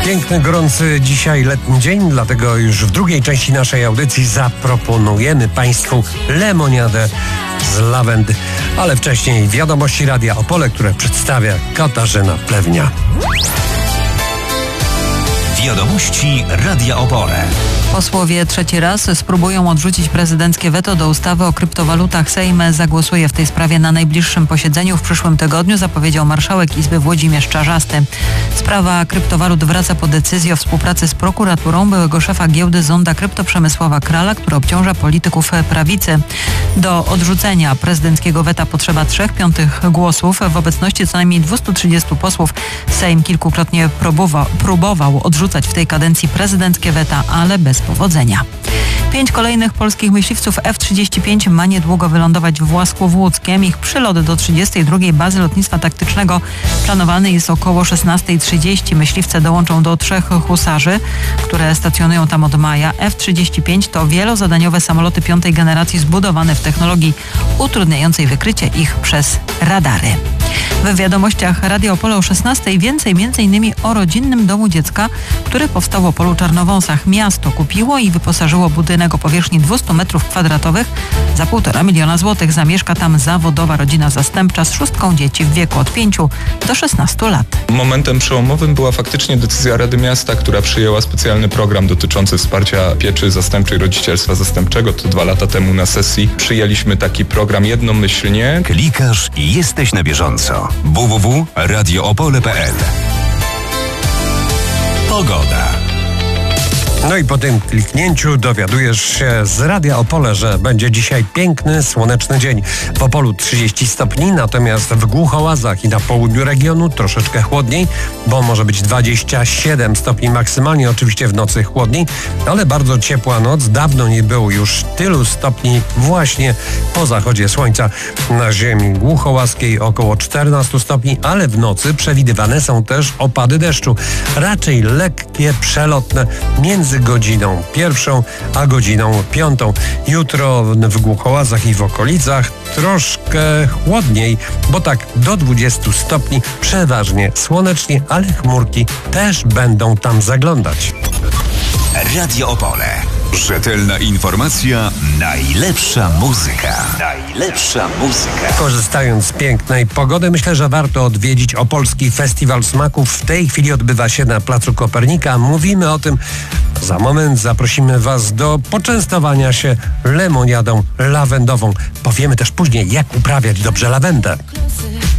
Piękny, gorący dzisiaj letni dzień, dlatego już w drugiej części naszej audycji zaproponujemy Państwu lemoniadę z lawendy. Ale wcześniej wiadomości Radia Opole, które przedstawia Katarzyna Plewnia. Wiadomości Radia Opole. Posłowie trzeci raz spróbują odrzucić prezydenckie weto do ustawy o kryptowalutach. Sejm zagłosuje w tej sprawie na najbliższym posiedzeniu w przyszłym tygodniu, zapowiedział marszałek Izby Włodzimierz Czarzasty. Sprawa kryptowalut wraca po decyzji o współpracy z prokuraturą byłego szefa giełdy Zonda Krypto Przemysława Krala, który obciąża polityków prawicy. Do odrzucenia prezydenckiego weta potrzeba 3/5 głosów. W obecności co najmniej 230 posłów Sejm kilkukrotnie próbował odrzucać w tej kadencji prezydenckie weta, ale bez powodzenia. 5 kolejnych polskich myśliwców F-35 ma niedługo wylądować w Własłowłódzkiem. Ich przylot do 32. bazy lotnictwa taktycznego planowany jest około 16:30. Myśliwce dołączą do 3 husarzy, które stacjonują tam od maja. F-35 to wielozadaniowe samoloty 5. generacji zbudowane w technologii utrudniającej wykrycie ich przez radary. W wiadomościach Radia Opole o 16:00 więcej m.in. o rodzinnym domu dziecka, który powstał w Opolu Czarnowąsach. Miasto kupiło i wyposażyło budynek o powierzchni 200 m2 za 1,5 miliona złotych. Zamieszka tam zawodowa rodzina zastępcza z 6 dzieci w wieku od 5 do 16 lat. Momentem przełomowym była faktycznie decyzja Rady Miasta, która przyjęła specjalny program dotyczący wsparcia pieczy zastępczej, rodzicielstwa zastępczego. To 2 lata temu na sesji przyjęliśmy taki program jednomyślnie. Klikasz i jesteś na bieżąco. www.radioopole.pl. Pogoda. No i po tym kliknięciu dowiadujesz się z Radia Opole, że będzie dzisiaj piękny, słoneczny dzień. W Opolu 30 stopni, natomiast w Głuchołazach i na południu regionu troszeczkę chłodniej, bo może być 27 stopni maksymalnie, oczywiście w nocy chłodniej, ale bardzo ciepła noc. Dawno nie było już tylu stopni właśnie po zachodzie słońca. Na ziemi głuchołaskiej około 14 stopni, ale w nocy przewidywane są też opady deszczu. Raczej lekkie, przelotne, między godziną 1 a godziną 5. Jutro w Głuchołazach i w okolicach troszkę chłodniej, bo tak do 20 stopni, przeważnie słonecznie, ale chmurki też będą tam zaglądać. Radio Opole. Rzetelna informacja, najlepsza muzyka. Najlepsza muzyka. Korzystając z pięknej pogody, myślę, że warto odwiedzić Opolski Festiwal Smaków. W tej chwili odbywa się na Placu Kopernika. Mówimy o tym za moment. Zaprosimy Was do poczęstowania się lemoniadą lawendową. Powiemy też później, jak uprawiać dobrze lawendę.